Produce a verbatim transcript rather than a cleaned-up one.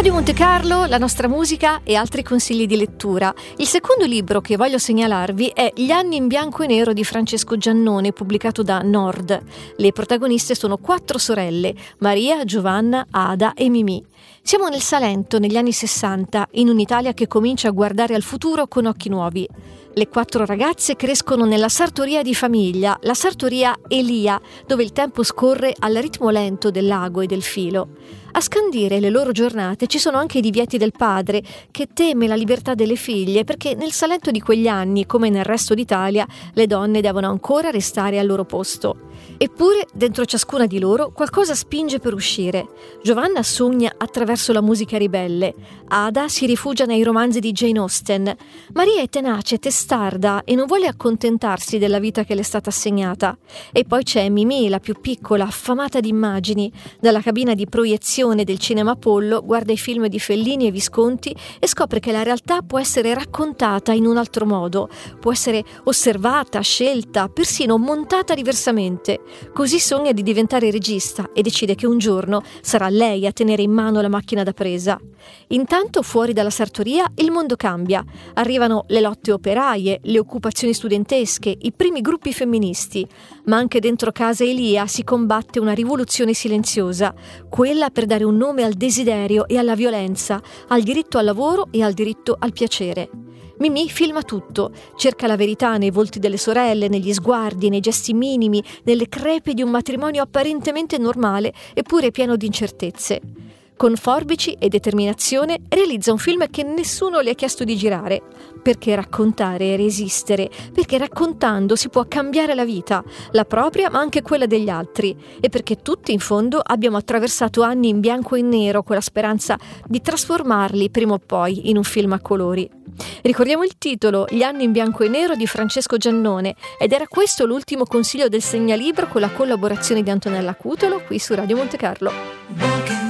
Radio Monte Carlo, la nostra musica e altri consigli di lettura. Il secondo libro che voglio segnalarvi è Gli anni in bianco e nero di Francesco Giannone, pubblicato da Nord. Le protagoniste sono quattro sorelle: Maria, Giovanna, Ada e Mimì. Siamo nel Salento negli anni sessanta, in un'Italia che comincia a guardare al futuro con occhi nuovi. Le quattro ragazze crescono nella sartoria di famiglia, la sartoria Elia, dove il tempo scorre al ritmo lento dell'ago e del filo. A scandire le loro giornate ci sono anche i divieti del padre, che teme la libertà delle figlie perché nel Salento di quegli anni, come nel resto d'Italia, le donne devono ancora restare al loro posto. Eppure, dentro ciascuna di loro, qualcosa spinge per uscire. Giovanna sogna attraverso la musica ribelle. Ada si rifugia nei romanzi di Jane Austen. Maria è tenace, testarda e non vuole accontentarsi della vita che le è stata assegnata. E poi c'è Mimì, la più piccola, affamata di immagini. Dalla cabina di proiezione del Cinema Apollo guarda i film di Fellini e Visconti e scopre che la realtà può essere raccontata in un altro modo, può essere osservata, scelta, persino montata diversamente. Così sogna di diventare regista e decide che un giorno sarà lei a tenere in mano la macchina da presa. Intanto fuori dalla sartoria il mondo cambia. Arrivano le lotte operaie, le occupazioni studentesche, i primi gruppi femministi, ma anche dentro casa Elia si combatte una rivoluzione silenziosa, quella per dare un nome al desiderio e alla violenza, al diritto al lavoro e al diritto al piacere. Mimì filma tutto, cerca la verità nei volti delle sorelle, negli sguardi, nei gesti minimi, nelle crepe di un matrimonio apparentemente normale eppure pieno di incertezze. Con forbici e determinazione realizza un film che nessuno le ha chiesto di girare, perché raccontare è resistere, perché raccontando si può cambiare la vita, la propria ma anche quella degli altri, e perché tutti in fondo abbiamo attraversato anni in bianco e nero con la speranza di trasformarli prima o poi in un film a colori. Ricordiamo il titolo, Gli anni in bianco e nero di Francesco Giannone, ed era questo l'ultimo consiglio del segnalibro con la collaborazione di Antonella Cutolo qui su Radio Monte Carlo.